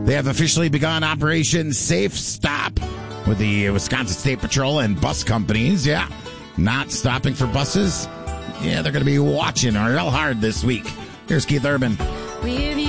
They have officially begun Operation Safe Stop with the Wisconsin State Patrol and bus companies. Yeah, not stopping for buses. Yeah, they're going to be watching real hard this week. Here's Keith Urban.